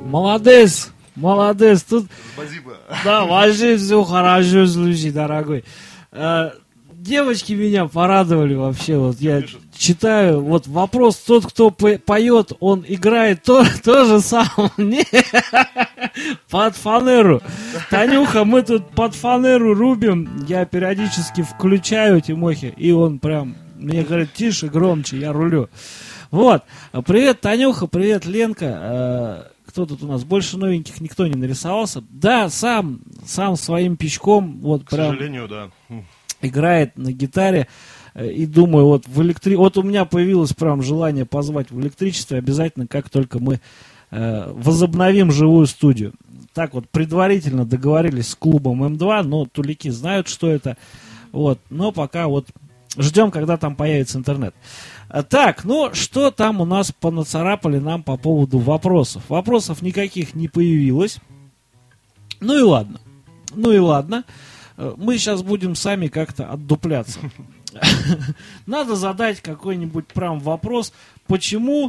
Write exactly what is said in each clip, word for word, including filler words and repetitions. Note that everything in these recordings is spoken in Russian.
Молодец, молодец. Тут, Спасибо. да, вообще все хорошо, слушай, дорогой. А, девочки меня порадовали вообще. Вот я Пишет. читаю, вот вопрос, тот, кто по- поет, он играет то, то же самое. Не, под фанеру. Танюха, мы тут под фанеру рубим. Я периодически включаю Тимохи, и он прям мне говорит, тише, громче, я рулю. Вот. Привет, Танюха, привет, Ленка. Кто тут у нас? Больше новеньких никто не нарисовался. Да, сам, сам своим пичком, вот К прям сожалению, да. играет на гитаре. И думаю, вот в электри... Вот у меня появилось прям желание позвать в электричество. Обязательно, как только мы э, возобновим живую студию. Так вот, предварительно договорились с клубом эм два, но тулики знают, что это. Вот. Но пока вот ждем, когда там появится интернет. А, так, ну, что там у нас понацарапали нам по поводу вопросов? Вопросов никаких не появилось. Ну и ладно. Ну и ладно. Мы сейчас будем сами как-то отдупляться. Надо задать какой-нибудь прям вопрос, почему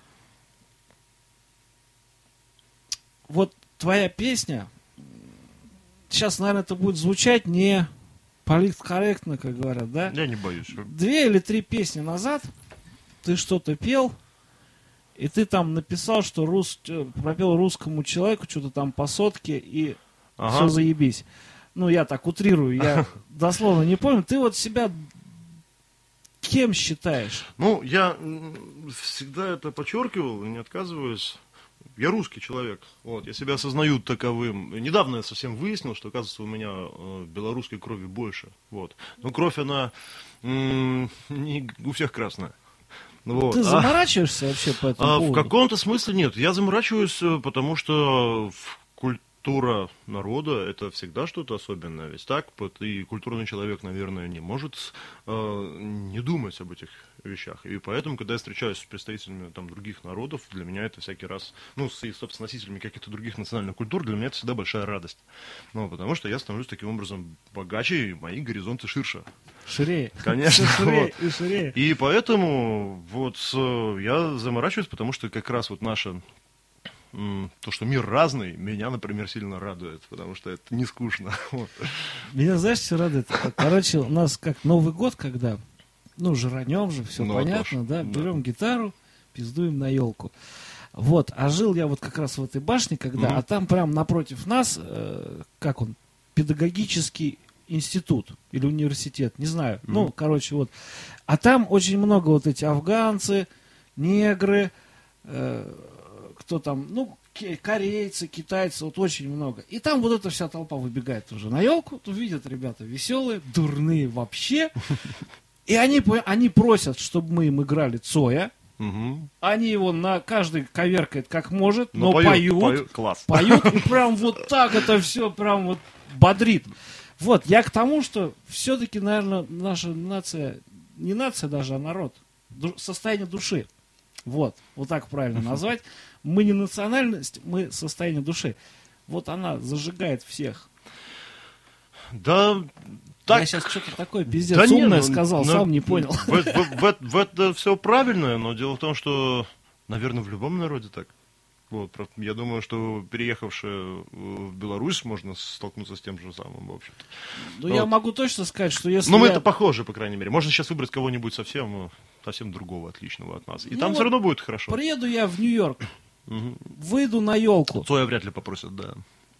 вот твоя песня, сейчас, наверное, это будет звучать не политкорректно, как говорят, да? Я не боюсь. Две или три песни назад ты что-то пел, и ты там написал, что рус... пропел русскому человеку что-то там по сотке, и Ага. все заебись. Ну, я так утрирую, я дословно не помню. Ты вот себя кем считаешь? Ну, я м, всегда это подчеркивал и не отказываюсь. Я русский человек. Вот, я себя осознаю таковым. Недавно я совсем выяснил, что, оказывается, у меня э, белорусской крови больше. Вот. Но кровь, она м, не у всех красная. Вот. Ты А- заморачиваешься вообще по этому А в поводу? каком-то смысле нет. Я заморачиваюсь, э, потому что в- культура народа — это всегда что-то особенное. Ведь так, вот, и культурный человек, наверное, не может э, не думать об этих вещах. И поэтому, когда я встречаюсь с представителями там, других народов, для меня это всякий раз, ну, с, и, собственно, носителями каких-то других национальных культур, для меня это всегда большая радость. Ну, потому что я становлюсь таким образом богаче, и мои горизонты ширше. Шире. Конечно, Всё шире вот. и шире. И поэтому вот э, я заморачиваюсь, потому что как раз вот наша м, то, что мир разный, меня, например, сильно радует, потому что это не скучно. Вот. Меня, знаешь, все радует? Короче, у нас как Новый год, когда, ну, жранем же, все Ну, понятно, тоже, да, да. берем гитару, пиздуем на елку. Вот, а жил я вот как раз в этой башне, когда, Мгм. а там прям напротив нас, э, как он, педагогический институт или университет, не знаю. Ну, Мгм. короче, вот. А там очень много вот эти афганцы, негры, э, кто там, ну, ке- корейцы, китайцы, вот очень много. И там вот эта вся толпа выбегает уже на елку, тут видят ребята веселые, дурные вообще. И они, по- они просят, чтобы мы им играли Цоя. Мгм. Они его на каждый коверкает как может, Но но, поют, поют, поют, класс. поют, и прям вот так это все прям вот бодрит. Вот, я к тому, что все-таки, наверное, наша нация, не нация даже, а народ, ду- состояние души. Вот, вот так правильно назвать. Мы не национальность, мы состояние души. Вот она зажигает всех. Да, так. Я сейчас что-то такое пиздец Да не, умное ну, сказал, ну, сам не понял. В, в- в- в это все правильно, но дело в том, что, наверное, в любом народе так. Вот, про- я думаю, что переехавшие в Беларусь можно столкнуться с тем же самым, в общем-то. Ну, я вот. могу точно сказать, что если Ну, мы я- это похожи, по крайней мере. Можно сейчас выбрать кого-нибудь совсем, э, совсем другого, отличного от нас. И Ну там вот все равно будет хорошо. приеду я в Нью-Йорк, Мгм. выйду на елку, Цоя вряд ли попросят, да.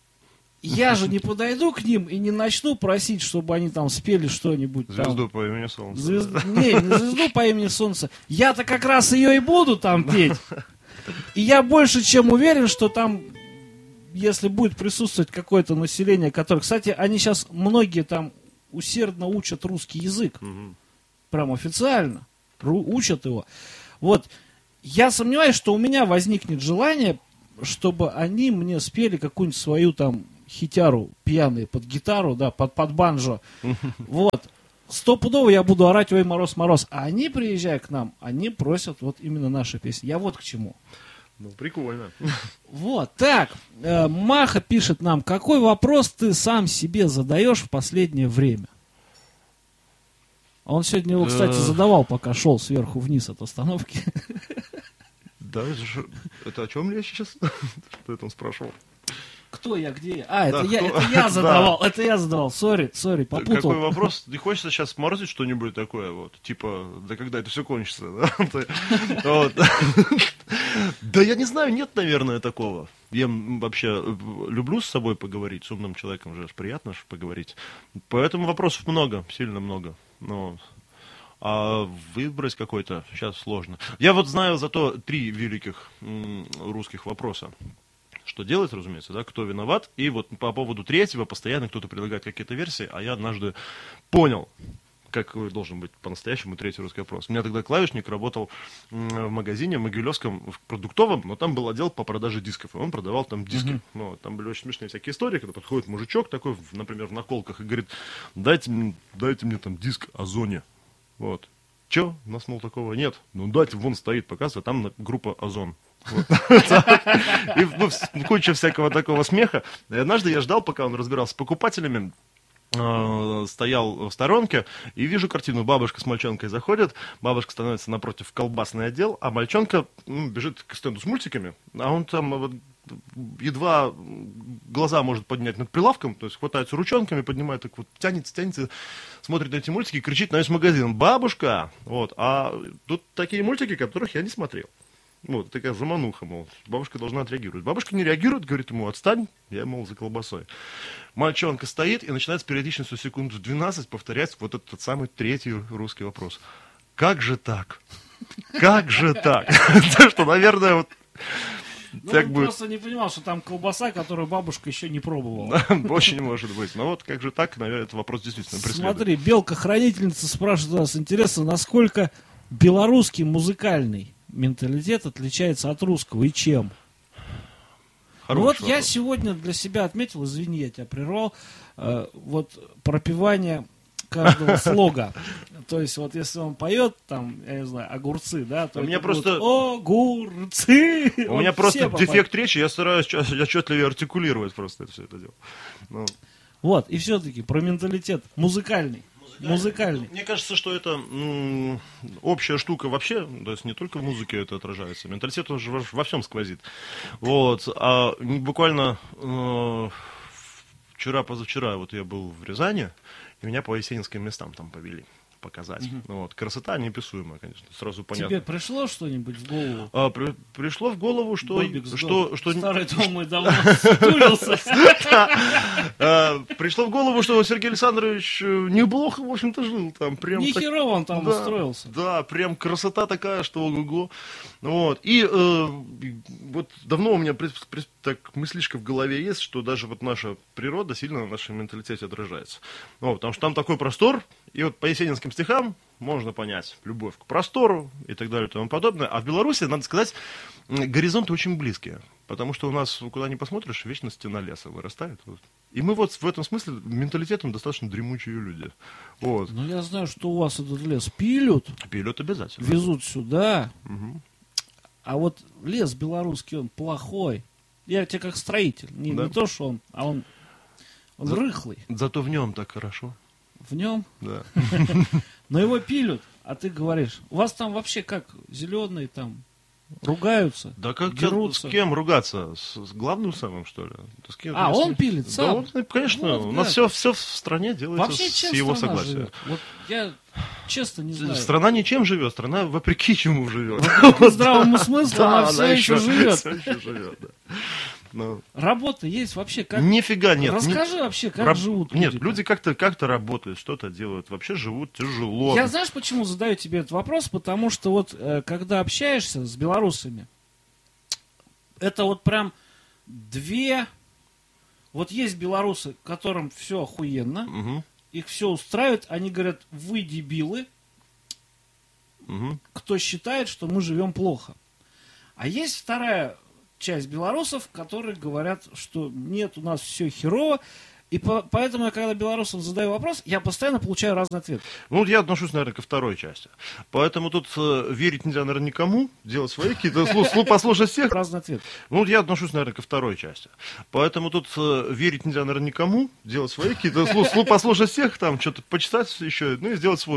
я же не подойду к ним и не начну просить, чтобы они там спели что-нибудь. там. Звезду по имени Солнце. Звезду- Не, не звезду по имени Солнце. Я-то как раз ее и буду там петь. И я больше чем уверен, что там, если будет присутствовать какое-то население, которое... Кстати, они сейчас, многие там усердно учат русский язык. Мгм. Прям официально. Ру- учат его. Вот. Я сомневаюсь, что у меня возникнет желание, чтобы они мне спели какую-нибудь свою там хитяру пьяные под гитару, да, под, под банджо. Вот. Стопудово я буду орать «Ой, мороз, мороз». А они, приезжая к нам, они просят вот именно наши песни. Я вот к чему. Ну, прикольно. Вот, так. э, Маха пишет нам, какой вопрос ты сам себе задаешь в последнее время? Он сегодня его, кстати, Э. задавал, пока шел сверху вниз от остановки. Да, это, же, это о чем я сейчас? Что я там спрашивал? Кто я, где я? А, Да, это, я, кто? это я задавал, Да. это я задавал. Сори, сори, попутал. Какой вопрос? Ты хочется сейчас сморозить что-нибудь такое, вот, типа, да когда это все кончится, да? Вот. Да я не знаю, нет, наверное, такого. Я вообще люблю с собой поговорить, с умным человеком же приятно же поговорить. Поэтому вопросов много, сильно много. Но... А выбрать какой-то сейчас сложно. Я вот знаю зато три великих м, русских вопроса. Что делать, разумеется, да, кто виноват. И вот по поводу третьего постоянно кто-то предлагает какие-то версии, а я однажды понял, как должен быть по-настоящему третий русский вопрос. У меня тогда клавишник работал в магазине в Могилевском, в продуктовом, но там был отдел по продаже дисков, и он продавал там диски. Uh-huh. Ну, там были очень смешные всякие истории, когда подходит мужичок такой, например, в наколках, и говорит, дайте мне, дайте мне там диск о Озоне. Вот. Че? У нас, мол, такого нет. Ну, дайте, вон стоит, показывает, там группа Озон. И ну, куча всякого такого смеха. И однажды я ждал, пока он разбирался с покупателями, э, стоял в сторонке и вижу картину. Бабушка с мальчонкой заходят, бабушка становится напротив колбасный отдел, а мальчонка ну, бежит к стенду с мультиками, а он там вот, едва глаза может поднять над прилавком, то есть хватается ручонками, поднимает, так вот тянется, тянется, смотрит на эти мультики и кричит на весь магазин: «Бабушка!» Вот. А тут такие мультики, которых я не смотрел. Вот, такая замануха, мол, бабушка должна отреагировать. Бабушка не реагирует, говорит ему: «Отстань», я, мол, за колбасой. Мальчонка стоит и начинает с периодичностью секунд в двенадцать повторять вот этот самый третий русский вопрос. Как же так? Как же так? То, что, наверное, вот... Ну, он просто не понимал, что там колбаса, которую бабушка еще не пробовала. Очень может быть. Но вот как же так, наверное, этот вопрос действительно преследует. Смотри, Белка-хранительница спрашивает нас, интересно, насколько белорусский музыкальный менталитет отличается от русского и чем? Ну вот я сегодня для себя отметил, извини, я тебя прервал, э, вот пропевание каждого слога. То есть вот если он поет, там, я не знаю, огурцы, да, то у меня просто... огурцы. У меня просто дефект речи, я стараюсь отчетливее артикулировать просто это все это дело. Ну. Вот, и все-таки про менталитет музыкальный. Музыкальный. Мне кажется, что это ну, общая штука вообще, то есть не только в музыке это отражается, менталитет уже во, во всем сквозит. Вот, а буквально э, вчера-позавчера вот я был в Рязани, и меня по есенинским местам там повели показать. Mm-hmm. Вот, красота неописуемая, конечно, сразу понятно. Тебе пришло что-нибудь в голову? А, при, пришло в голову, что... что, что Старый дом мой давно стулился. Пришло в голову, что Сергей Александрович неплохо, в общем-то, жил там. Не херово он там устроился. Да, прям красота такая, что ого-го. Вот. И вот давно у меня так мыслишка в голове есть, что даже вот наша природа сильно на нашем менталитете отражается. Потому что там такой простор, и вот по есенинским стихам можно понять любовь к простору и так далее и тому подобное. А в Беларуси, надо сказать, горизонты очень близкие. Потому что у нас, куда ни посмотришь, вечно стена леса вырастает. И мы вот в этом смысле менталитетом достаточно дремучие люди. Вот. Ну, я знаю, что у вас этот лес пилют. Пилют обязательно. Везут сюда. Угу. А вот лес белорусский, он плохой. Я тебе как строитель. Не, да. не то, что он, а он, он За, рыхлый. Зато в нем так хорошо. В нем? Да. Но его пилют, а ты говоришь, у вас там вообще как, зеленые там ругаются, да как дерутся. С кем ругаться? С, с главным самым, что ли? С кем, а, он пилит да, сам? Он, конечно, вот, у нас все, все в стране делается вообще, с его согласия. Живет? Вот я честно не знаю. Страна ничем живет, страна вопреки чему живет. По здравому смыслу она все еще живет. Все еще живет, да. Но... Работа есть вообще как? Нифига нет. Расскажи не... вообще, как Раб... живут люди. Нет, люди как-то, как-то работают, что-то делают. Вообще живут тяжело. Я знаешь, почему задаю тебе этот вопрос? Потому что вот, э, когда общаешься с белорусами, это вот прям две... Вот есть белорусы, которым все охуенно, угу. их все устраивает, они говорят, вы дебилы, угу. кто считает, что мы живем плохо. А есть вторая... часть белорусов, которые говорят, что нет, у нас все херово, и по, поэтому я, когда белорусам задаю вопрос, я постоянно получаю разный ответ. Ну, вот я отношусь, наверное, ко второй части. Поэтому тут э, верить нельзя, наверное, никому, делать свои какие-то, послушать всех. Разный ответ. Ну, вот я отношусь, наверное, ко второй части. Поэтому тут э, верить нельзя, наверное, никому, делать свои какие-то, послушать всех, там, что-то почитать еще, ну, и сделать свой